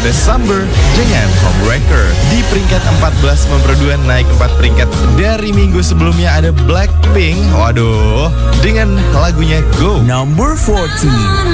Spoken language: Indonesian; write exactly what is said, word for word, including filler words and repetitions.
ada Summer dengan Homewrecker. Di peringkat empat belas memperduan naik empat peringkat dari minggu sebelumnya ada Blackpink. Waduh, dengan lagunya Go. Number fourteen.